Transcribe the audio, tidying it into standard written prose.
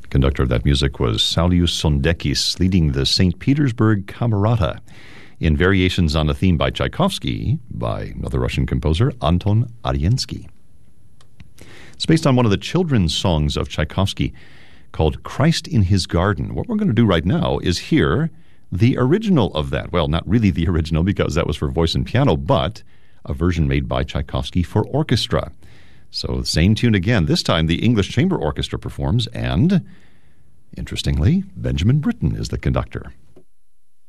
Conductor of that music was Saulius Sondekis, leading the St. Petersburg Camerata in variations on a theme by Tchaikovsky by another Russian composer, Anton Ariensky. It's based on one of the children's songs of Tchaikovsky called Christ in His Garden. What we're going to do right now is hear the original of that. Well, not really the original because that was for voice and piano, but a version made by Tchaikovsky for orchestra. So same tune again. This time the English Chamber Orchestra performs, and interestingly, Benjamin Britten is the conductor.